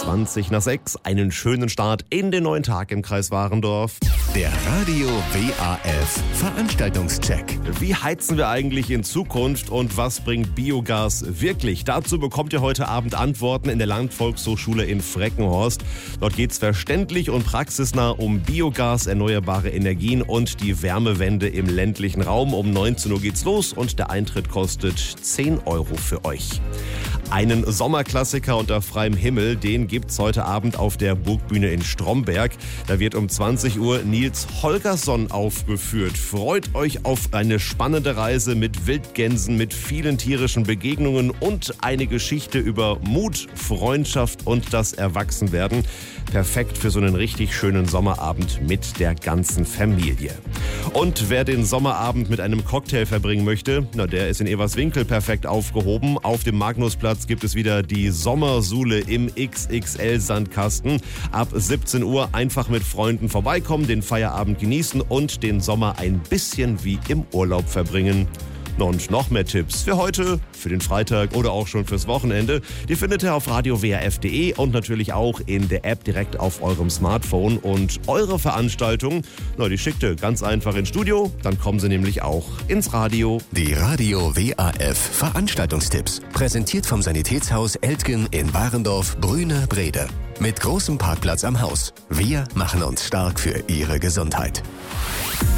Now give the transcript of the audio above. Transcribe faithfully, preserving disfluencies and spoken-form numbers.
zwanzig nach sechs. Einen schönen Start in den neuen Tag im Kreis Warendorf. Der Radio W A F Veranstaltungscheck. Wie heizen wir eigentlich in Zukunft und was bringt Biogas wirklich? Dazu bekommt ihr heute Abend Antworten in der Landvolkshochschule in Freckenhorst. Dort geht es verständlich und praxisnah um Biogas, erneuerbare Energien und die Wärmewende im ländlichen Raum. Um neunzehn Uhr geht's los und der Eintritt kostet zehn Euro für euch. Einen Sommerklassiker unter freiem Himmel, den gibt's heute Abend auf der Burgbühne in Stromberg. Da wird um zwanzig Uhr Nils Holgersson aufgeführt. Freut euch auf eine spannende Reise mit Wildgänsen, mit vielen tierischen Begegnungen und eine Geschichte über Mut, Freundschaft und das Erwachsenwerden. Perfekt für so einen richtig schönen Sommerabend mit der ganzen Familie. Und wer den Sommerabend mit einem Cocktail verbringen möchte, na, der ist in Everswinkel perfekt aufgehoben. Auf dem Magnusplatz gibt es wieder die Sommersule im X X L-Sandkasten. Ab siebzehn Uhr einfach mit Freunden vorbeikommen, den Feierabend genießen und den Sommer ein bisschen wie im Urlaub verbringen. Und noch mehr Tipps für heute, für den Freitag oder auch schon fürs Wochenende, die findet ihr auf radio w a f punkt de und natürlich auch in der App direkt auf eurem Smartphone. Und eure Veranstaltung, na, die schickt ihr ganz einfach ins Studio, dann kommen sie nämlich auch ins Radio. Die Radio W A F Veranstaltungstipps, präsentiert vom Sanitätshaus Eltgen in Warendorf, Brüne, Brede. Mit großem Parkplatz am Haus. Wir machen uns stark für Ihre Gesundheit.